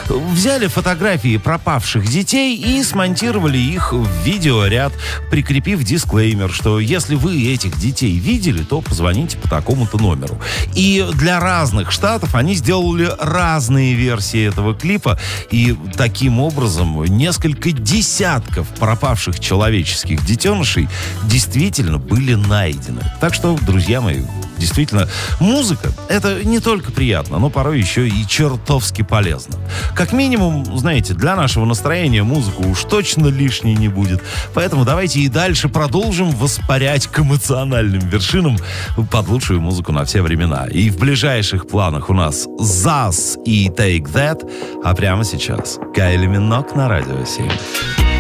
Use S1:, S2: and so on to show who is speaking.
S1: Взяли фотографии пропавших детей и смонтировали их в видеоряд, прикрепив дисклеймер, что если вы этих детей видели, то позвоните по такому-то номеру. И для разных штатов они сделали разные версии этого клипа, и таким образом несколько десятков пропавших человеческих детенышей действительно были найдены. Так что, друзья мои, действительно, музыка — это не только приятно, но порой еще и чертовски полезно. Как минимум, знаете, для нашего настроения музыка уж точно лишней не будет. Поэтому давайте и дальше продолжим воспарять к эмоциональным вершинам под лучшую музыку на все времена. И в ближайших планах у нас Zaz и Take That, а прямо сейчас Кайли Миноуг на Радио 7.